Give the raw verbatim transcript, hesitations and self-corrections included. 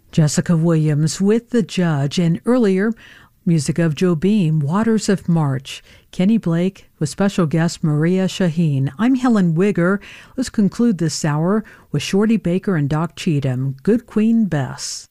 Jessica Williams with The Judge, and earlier, music of Joe Beam, Waters of March. Kenny Blake with special guest Maria Shaheen. I'm Helen Wigger. Let's conclude this hour with Shorty Baker and Doc Cheatham, Good Queen Bess.